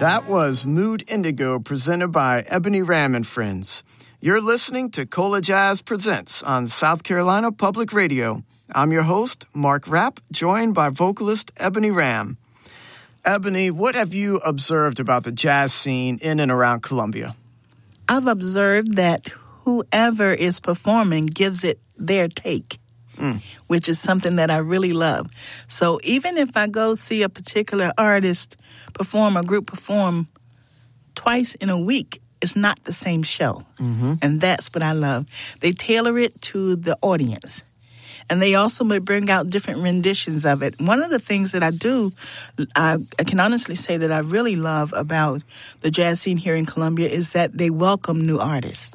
That was Mood Indigo presented by Ebony Ram and Friends. You're listening to Cola Jazz Presents on South Carolina Public Radio. I'm your host, Mark Rapp, joined by vocalist Ebony Ram. Ebony, what have you observed about the jazz scene in and around Columbia? I've observed that whoever is performing gives it their take, which is something that I really love. So even if I go see a particular artist perform, a group perform twice in a week, it's not the same show. And that's what I love. They tailor it to the audience. And they also may bring out different renditions of it. One of the things that I do, I can honestly say that I really love about the jazz scene here in Columbia is that they welcome new artists.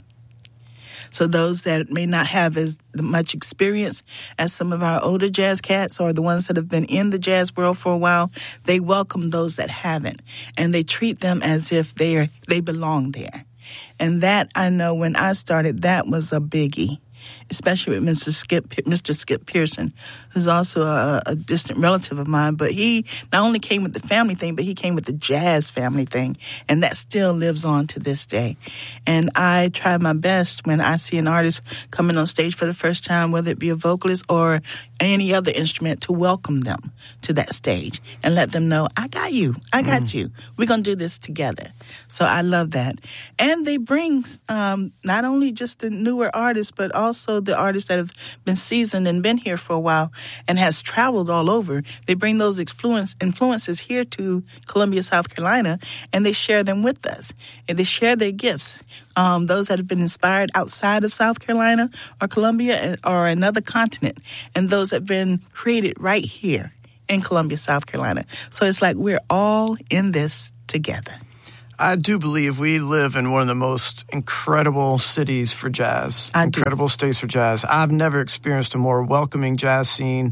So those that may not have as much experience as some of our older jazz cats or the ones that have been in the jazz world for a while, they welcome those that haven't. And they treat them as if they belong there. And that, I know when I started, that was a biggie, especially with Mr. Skip Pearson, who's also a distant relative of mine. But he not only came with the family thing, but he came with the jazz family thing. And that still lives on to this day. And I try my best when I see an artist coming on stage for the first time, whether it be a vocalist or any other instrument, to welcome them to that stage and let them know, I got you. I got you. We're going to do this together. So I love that. And they bring not only just the newer artists, but also the artists that have been seasoned and been here for a while and has traveled all over. They bring those influences here to Columbia, South Carolina, and they share them with us. And they share their gifts. Those that have been inspired outside of South Carolina or Columbia or another continent, and those that have been created right here in Columbia, South Carolina. So it's like we're all in this together. I do believe we live in one of the most incredible cities for jazz, incredible states for jazz. I've never experienced a more welcoming jazz scene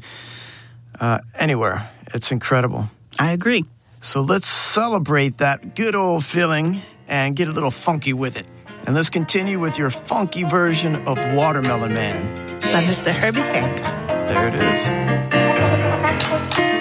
anywhere. It's incredible. I agree. So let's celebrate that good old feeling and get a little funky with it. And let's continue with your funky version of Watermelon Man. By Mr. Herbie Hancock. There it is.